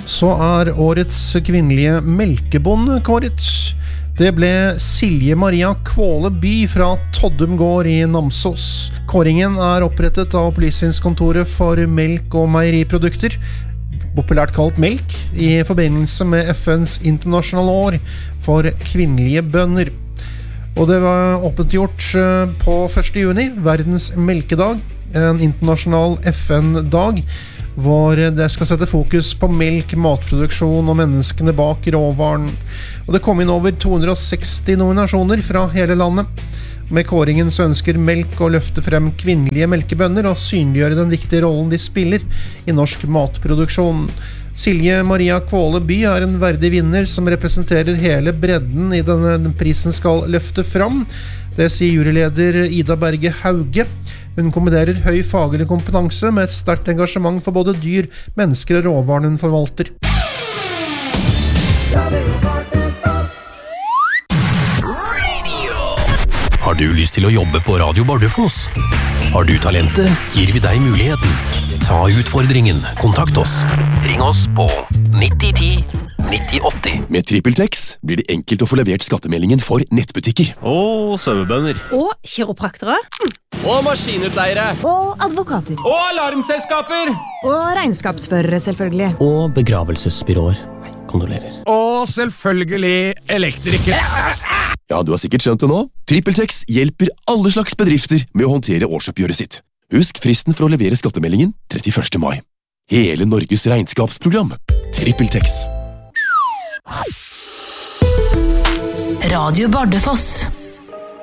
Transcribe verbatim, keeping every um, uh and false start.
så er årets kvinnelige melkebonde kåret. Det ble Silje Maria Kvåle By fra Toddum gård i Namsos. Kåringen er opprettet av Opplysningskontoret for melk og meieriprodukter, populært kalt melk, i forbindelse med F N's internasjonale år for kvinnelige bønder. Og det var offentliggjort på første juni, verdens melkedag, en internasjonal F N-dag, hvor det skal sette fokus på melk, matproduksjon og menneskene bak råvaren. Og det kom inn over to hundre og seksti nominasjoner fra hele landet. Med kåringen så ønsker Melk å løfte frem kvinnelige melkebønder og synliggjøre den viktige rollen de spiller i norsk matproduksjon. Silje Maria Kvåle By er en verdig vinner som representerer hele bredden i denne prisen skal løfte fram. Det sier juryleder Ida Berge Hauge. Hun kombinerer høy faglig kompetanse med et sterkt engasjement for både dyr, mennesker og råvaren hun forvalter. Har du lyst til å jobbe på Radio Bardufoss? Har du talentet, gir vi deg muligheten. Ta utfordringen, kontakt oss. Ring oss på nitti ti nitti åtti. Med TrippelTex blir det enkelt å få levert skattemeldingen for nettbutikker. Og sauebønder. Og kiropraktere. Og maskinutleiere. Og advokater. Og alarmselskaper. Og regnskapsførere, selvfølgelig. Og begravelsesbyråer. Kondolerer. Og selvfølgelig elektrikere. Ja, du har sikkert skjønt det nå. TrippelTex hjelper alle slags bedrifter med å håndtere årsoppgjøret sitt. Husk fristen for å levere skattemeldingen trettiførste mai. Hele Norges regnskapsprogram. TrippelTex. Radio Bardufoss.